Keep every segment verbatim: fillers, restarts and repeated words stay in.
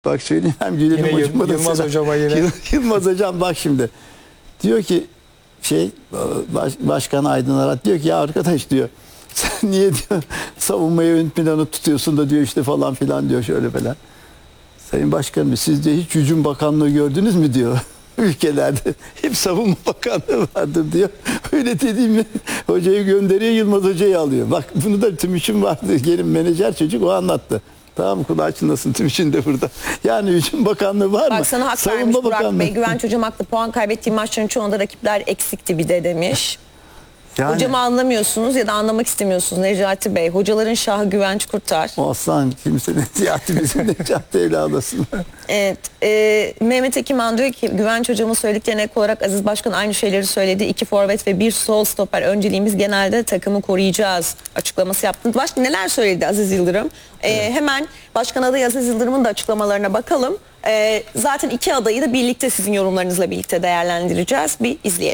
Bak söyleyeyim hem gülelim Yine hocama da Yılmaz selam. hocama yine. Yılmaz hocam bak şimdi. Diyor ki şey baş, Başkan Aydın Arat diyor ki ya arkadaş diyor sen niye diyor savunmaya ön planı tutuyorsun da diyor işte falan filan diyor şöyle falan. Sayın Başkanım siz de hiç hücum bakanlığı gördünüz mü diyor. Ülkelerde hep savunma bakanlığı vardır diyor. Öyle dediğim mi hocayı gönderiyor, Yılmaz hocayı alıyor. Bak bunu da Tümüş'ün vardı. Gelin menajer çocuk o anlattı. Tamam kulağı çınlasın, Tümüş'ün de burada. Yani hücum bakanlığı var mı? Bak sana hak savunma vermiş Burak bakanlığı. Bey. Güvenç hocam haklı, puan kaybettiği maçların çoğunda rakipler eksikti bir de demiş. Yani, Hocamı anlamıyorsunuz ya da anlamak istemiyorsunuz Necati Bey. Hocaların şahı Güvenç Kurtar. o aslan kimsenin Necati bizim Necati evladısın. Evet. E, Mehmet Ekiman diyor ki Güvenç hocamın söylediklerine ek olarak Aziz Başkan aynı şeyleri söyledi. İki forvet ve bir sol stoper. Önceliğimiz genelde takımı koruyacağız açıklaması yaptı. Başka neler söyledi Aziz Yıldırım? E, evet. Hemen Başkan adayı Aziz Yıldırım'ın da açıklamalarına bakalım. E, zaten iki adayı da birlikte sizin yorumlarınızla birlikte değerlendireceğiz. Bir izleyelim.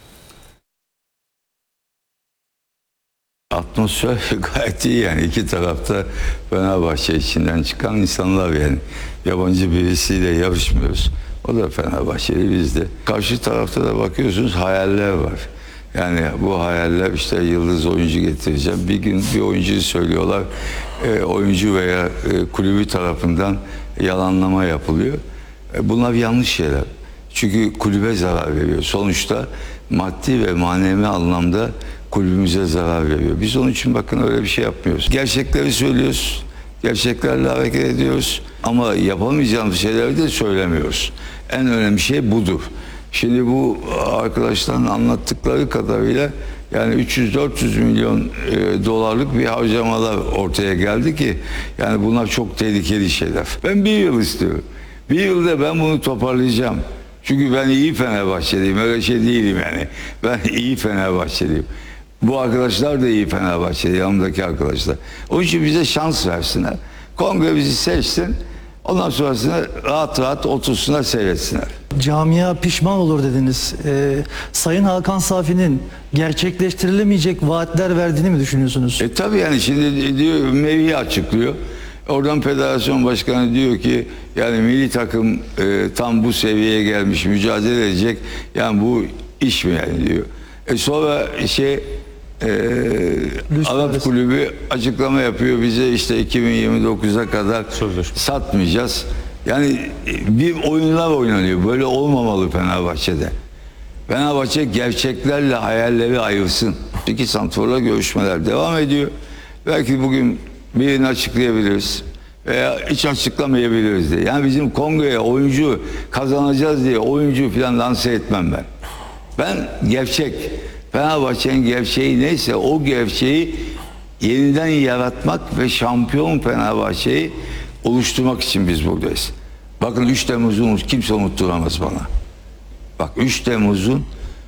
Atmosfer gayet iyi yani iki tarafta Fenerbahçe içinden çıkan insanlar yani yabancı birisiyle yarışmıyoruz. O da Fenerbahçeli biz de. Karşı tarafta da bakıyorsunuz hayaller var. Yani bu hayaller işte yıldız oyuncu getireceğim. Bir gün bir oyuncuyu söylüyorlar. E, oyuncu veya e, kulübü tarafından yalanlama yapılıyor. E, bunlar yanlış şeyler. Çünkü kulübe zarar veriyor. Sonuçta maddi ve manevi anlamda kulübümüze zarar veriyor. Biz onun için bakın öyle bir şey yapmıyoruz. Gerçekleri söylüyoruz. Gerçeklerle hareket ediyoruz. Ama yapamayacağımız şeyleri de söylemiyoruz. En önemli şey budur. Şimdi bu arkadaşların anlattıkları kadarıyla yani üç yüz dört yüz milyon e, dolarlık bir harcamalar ortaya geldi ki yani bunlar çok tehlikeli şeyler. Ben bir yıl istiyorum. Bir yılda ben bunu toparlayacağım. Çünkü ben iyi Fenerbahçeliyim. Öyle şey değilim yani. Ben iyi Fenerbahçeliyim. Bu arkadaşlar da iyi Fenerbahçeli, yanımdaki arkadaşlar. Onun için bize şans versinler. Kongre bizi seçsin. Ondan sonrasında rahat rahat otursunlar, seyretsinler. Camia pişman olur dediniz. Ee, Sayın Hakan Safi'nin gerçekleştirilemeyecek vaatler verdiğini mi düşünüyorsunuz? E tabii yani şimdi diyor, mevhi açıklıyor. Oradan federasyon başkanı diyor ki yani milli takım e, tam bu seviyeye gelmiş, mücadele edecek. Yani bu iş mi yani diyor. E sonra şey e, Arap Kulübü açıklama yapıyor bize işte iki bin yirmi dokuza kadar sözleşme satmayacağız. Yani bir oyunlar oynanıyor. Böyle olmamalı Fenerbahçe'de. Fenerbahçe gerçeklerle hayalleri ayırsın. İki santrforla görüşmeler devam ediyor. Belki bugün birini açıklayabiliriz veya hiç açıklamayabiliriz diye. Yani bizim kongreye oyuncu kazanacağız diye oyuncu falan lanse etmem ben. Ben gerçek, Fenerbahçe'nin gerçeği neyse o gerçeği yeniden yaratmak ve şampiyon Fenerbahçe'yi oluşturmak için biz buradayız. Bakın üç Temmuz'u kimse unutturamaz bana. Bak üç Temmuz'un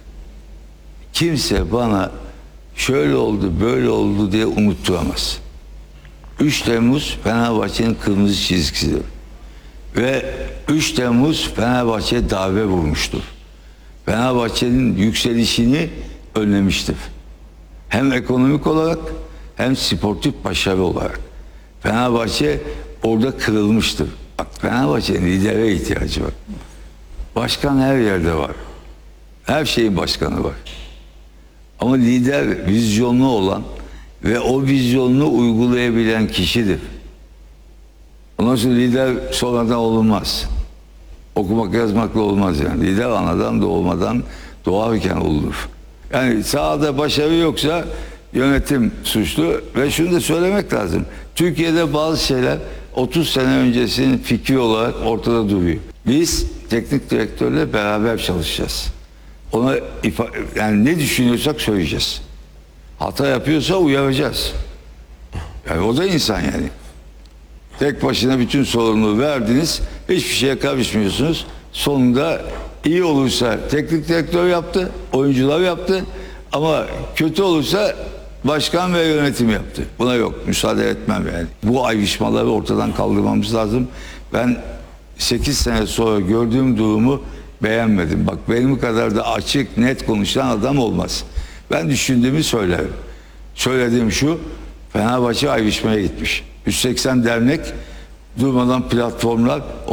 kimse bana şöyle oldu böyle oldu diye unutturamaz. üç Temmuz Fenerbahçe'nin kırmızı çizgisidir. Ve üç Temmuz Fenerbahçe'ye darbe vurmuştur. Fenerbahçe'nin yükselişini önlemiştir. Hem ekonomik olarak hem sportif başarı olarak. Fenerbahçe orada kırılmıştır. Bak Fenerbahçe'nin lidere ihtiyacı var. Başkan her yerde var. Her şeyin başkanı var. Ama lider vizyonlu olan ve o vizyonunu uygulayabilen kişidir. Ondan sonra lider sonradan olunmaz. Okumak yazmakla olmaz yani. Lider anadan doğmadan doğarken olunur. Yani sahada başarı yoksa yönetim suçlu ve şunu da söylemek lazım. Türkiye'de bazı şeyler otuz sene öncesinin fikri olarak ortada duruyor. Biz teknik direktörle beraber çalışacağız. Ona yani ne düşünüyorsak söyleyeceğiz. Hata yapıyorsa uyaracağız. Yani o da insan yani. Tek başına bütün sorumluluğu verdiniz. Hiçbir şeye karışmıyorsunuz. Sonunda iyi olursa teknik direktör yaptı, oyuncular yaptı. Ama kötü olursa başkan ve yönetim yaptı. Buna yok. Müsaade etmem yani. Bu ayrışmaları ortadan kaldırmamız lazım. Ben sekiz sene sonra gördüğüm durumu beğenmedim. Bak benim kadar da açık, net konuşan adam olmaz. Ben düşündüğümü söylerim. Söylediğim şu, Fenerbahçe ayrışmaya gitmiş. yüz seksen dernek durmadan platformlar